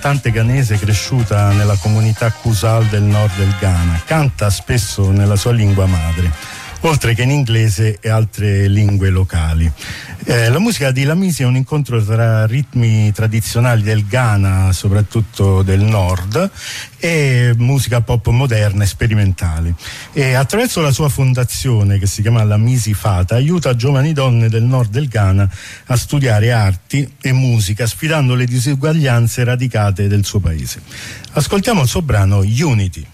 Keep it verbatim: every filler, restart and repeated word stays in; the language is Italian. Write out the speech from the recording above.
cantante ghanese cresciuta nella comunità Kusal del nord del Ghana, canta spesso nella sua lingua madre, oltre che in inglese e altre lingue locali. Eh, la musica di Lamisi è un incontro tra ritmi tradizionali del Ghana, soprattutto del nord, e musica pop moderna e sperimentale. E attraverso la sua fondazione, che si chiama Lamisi Fata, aiuta giovani donne del nord del Ghana a studiare arti e musica, sfidando le disuguaglianze radicate del suo paese. Ascoltiamo il suo brano Unity.